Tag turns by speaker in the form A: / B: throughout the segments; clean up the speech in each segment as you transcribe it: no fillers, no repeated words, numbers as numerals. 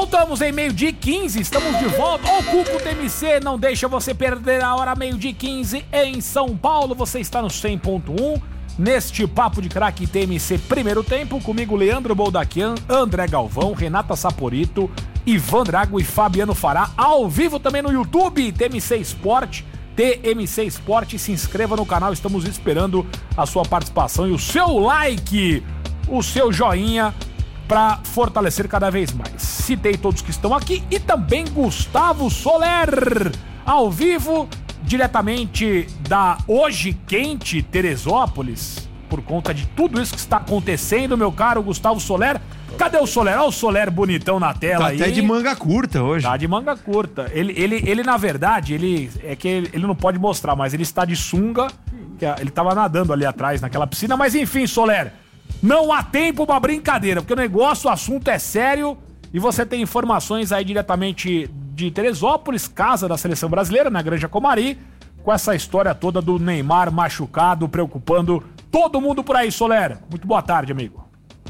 A: Voltamos em 12h15, estamos de volta. O Cuco TMC não deixa você perder a hora 12h15 em São Paulo. Você está no 100.1, neste Papo de Craque TMC primeiro tempo, comigo Leandro Boldaquian, André Galvão, Renata Saporito, Ivan Drago e Fabiano Fará, ao vivo também no YouTube, TMC Esporte, TMC Esporte, se inscreva no canal, estamos esperando a sua participação e o seu like, o seu joinha, para fortalecer cada vez mais. Citei todos que estão aqui e também Gustavo Soler, ao vivo, diretamente da hoje quente Teresópolis, por conta de tudo isso que está acontecendo, meu caro Gustavo Soler. Cadê o Soler? Olha o Soler bonitão na tela aí.
B: Tá até de manga curta hoje.
A: Tá de manga curta. Ele na verdade, ele não pode mostrar, mas ele está de sunga, ele tava nadando ali atrás naquela piscina, mas enfim, Soler, não há tempo pra brincadeira, porque o assunto é sério e você tem informações aí diretamente de Teresópolis, casa da seleção brasileira, na Granja Comari, com essa história toda do Neymar machucado, preocupando todo mundo por aí, Soler. Muito boa tarde, amigo.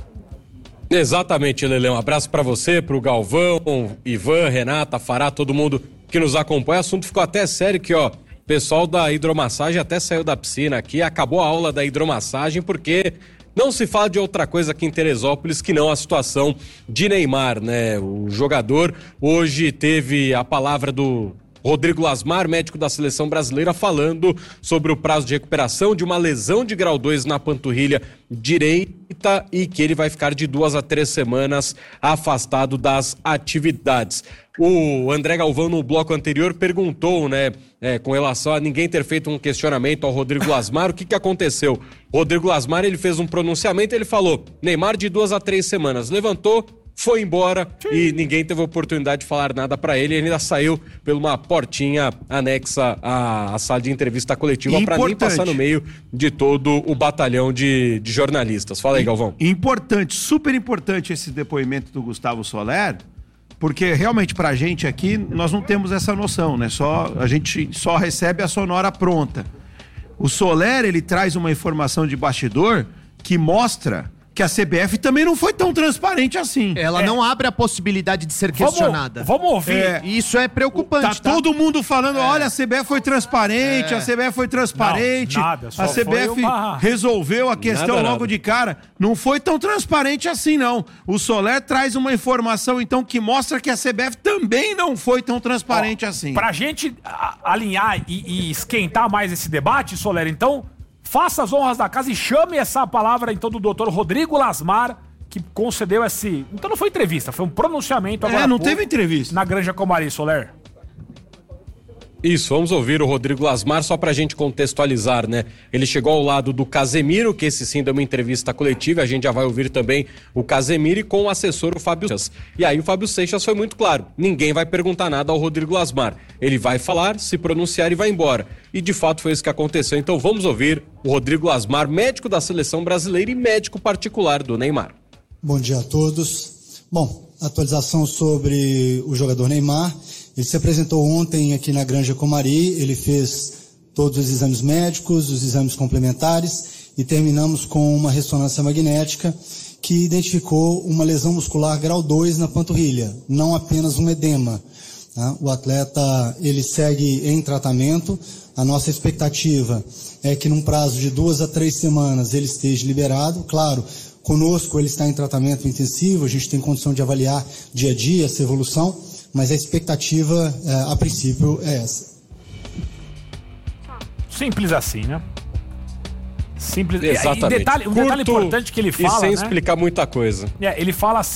C: Exatamente, Lelê. Um abraço pra você, pro Galvão, Ivan, Renata, Fará, todo mundo que nos acompanha. O assunto ficou até sério que, ó, o pessoal da hidromassagem até saiu da piscina aqui, acabou a aula da hidromassagem porque não se fala de outra coisa aqui em Teresópolis que não a situação de Neymar, né? O jogador hoje teve a palavra do Rodrigo Lasmar, médico da seleção brasileira, falando sobre o prazo de recuperação de uma lesão de grau 2 na panturrilha direita e que ele vai ficar de 2 a 3 semanas afastado das atividades. O André Galvão, no bloco anterior, perguntou, né, com relação a ninguém ter feito um questionamento ao Rodrigo Lasmar, o que aconteceu? O Rodrigo Lasmar, ele fez um pronunciamento, ele falou, Neymar de 2 a 3 semanas, levantou, foi embora e ninguém teve oportunidade de falar nada pra ele. Ele ainda saiu por uma portinha anexa à sala de entrevista coletiva pra nem passar no meio de todo o batalhão de jornalistas. Fala aí, Galvão.
B: Importante, super importante esse depoimento do Gustavo Soler, porque realmente pra gente aqui nós não temos essa noção, né? A gente só recebe a sonora pronta. O Soler, ele traz uma informação de bastidor que mostra que a CBF também não foi tão transparente assim.
D: Ela não abre a possibilidade de ser questionada.
A: Vamos ouvir.
D: Isso é preocupante,
B: tá? Todo mundo falando, olha, a CBF foi transparente, a CBF foi transparente,
A: não, nada,
B: a CBF resolveu a questão logo de cara. Não foi tão transparente assim, não. O Soler traz uma informação, então, que mostra que a CBF também não foi tão transparente assim.
A: Pra gente alinhar e esquentar mais esse debate, Soler, então, faça as honras da casa e chame essa palavra, então, do doutor Rodrigo Lasmar, que concedeu esse... Então não foi entrevista, foi um pronunciamento agora.
B: Não teve entrevista.
A: Na Granja Comari, Soler.
C: Isso, vamos ouvir o Rodrigo Lasmar só pra gente contextualizar, né? Ele chegou ao lado do Casemiro, que esse sim deu uma entrevista coletiva, a gente já vai ouvir também o Casemiro e com o assessor o Fábio Seixas. E aí o Fábio Seixas foi muito claro, ninguém vai perguntar nada ao Rodrigo Lasmar. Ele vai falar, se pronunciar e vai embora. E de fato foi isso que aconteceu, então vamos ouvir o Rodrigo Lasmar, médico da seleção brasileira e médico particular do Neymar.
E: Bom dia a todos. Bom, atualização sobre o jogador Neymar. Ele se apresentou ontem aqui na Granja Comari, ele fez todos os exames médicos, os exames complementares e terminamos com uma ressonância magnética que identificou uma lesão muscular grau 2 na panturrilha, não apenas um edema. Tá? O atleta, ele segue em tratamento, a nossa expectativa é que num prazo de 2 a 3 semanas ele esteja liberado, claro. Conosco ele está em tratamento intensivo, a gente tem condição de avaliar dia a dia essa evolução, mas a expectativa, a princípio, é essa.
A: Simples assim, né? Simples.
C: Exatamente.
A: Um detalhe importante que ele fala,
C: e sem
A: né?
C: explicar muita coisa.
A: Ele fala assim,